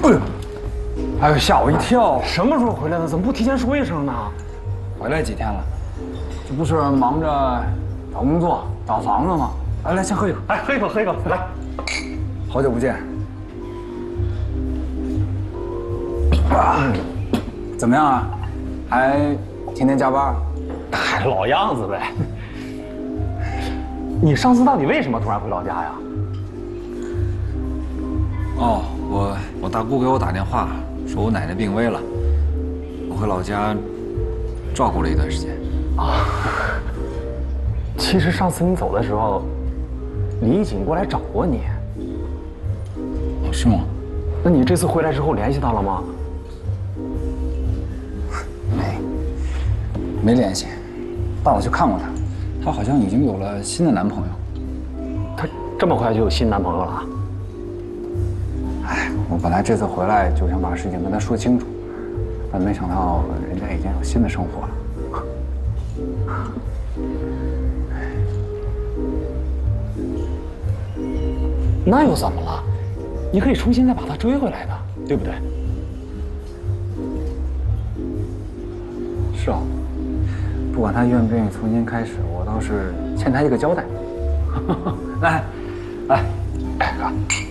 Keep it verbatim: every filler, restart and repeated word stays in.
哎呦，哎呦，吓我一跳！ 什么时候回来的？怎么不提前说一声呢？ 回来几天了，这不是忙着找工作、找房子吗？来来，先喝一口。 哎，喝一口，喝一口，来。 好久不见。啊，怎么样啊？还天天加班？ 还老样子呗。你上次到底为什么突然回老家呀？ 哦，我我大姑给我打电话，说我奶奶病危了，我回老家照顾了一段时间。 啊，其实上次你走的时候，李义锦过来找过你。 哦，是吗？ 那你这次回来之后联系他了吗？ 没，没联系。但我去看过她，她好像已经有了新的男朋友。 她这么快就有新男朋友了？ 哎，我本来这次回来就想把事情跟她说清楚，但没想到人家已经有新的生活了。 那又怎么了？你可以重新再把她追回来的，对不对？ 是啊，不管她愿不愿意重新开始，我倒是欠她一个交代。来，来，哎哥。